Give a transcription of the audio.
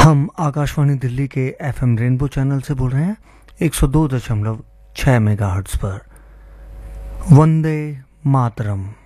हम आकाशवाणी दिल्ली के FM rainbow channel से बोल रहे हैं 102.6 मेगाहर्ट्ज पर। वंदे मातरम।